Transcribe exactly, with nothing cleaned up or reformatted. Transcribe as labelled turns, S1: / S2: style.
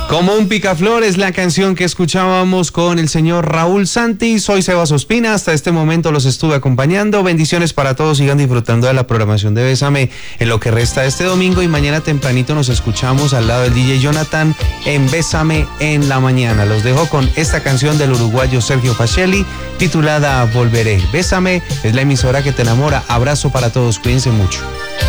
S1: Como un picaflor es la canción que escuchábamos con el señor Raúl Santi. Soy Sebas Ospina, hasta este momento los estuve acompañando. Bendiciones para todos, sigan disfrutando de la programación de Bésame en lo que resta de este domingo y mañana tempranito nos escuchamos al lado del D J Jonathan en Bésame en la mañana. Los dejo con esta canción del uruguayo Sergio Facelli titulada Volveré. Bésame es la emisora que te enamora. Abrazo para todos, cuídense mucho.